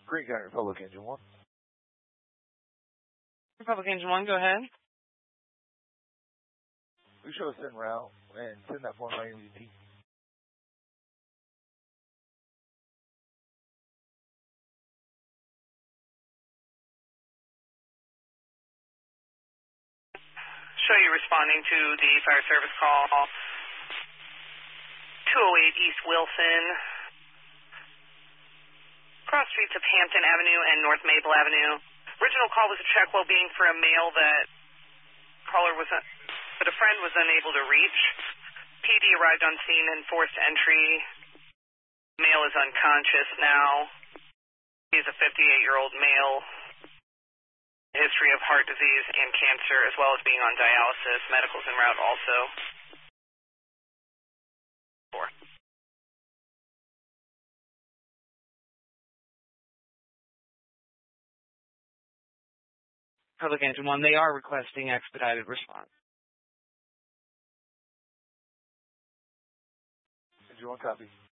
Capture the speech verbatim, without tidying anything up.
Green County Republic Engine one. Republic Engine one, go ahead. We show us en route and send that form by M D T. Show you responding to the fire service call. two oh eight East Wilson. Cross streets of Hampton Avenue and North Maple Avenue. Original call was to check well-being for a male that caller was, uh, but a friend was unable to reach. P D arrived on scene and forced entry. Male is unconscious now. He is a fifty-eight-year-old male. History of heart disease and cancer, as well as being on dialysis. Medical's en route also. Four. Public Engine one, they are requesting expedited response. Engine one, copy.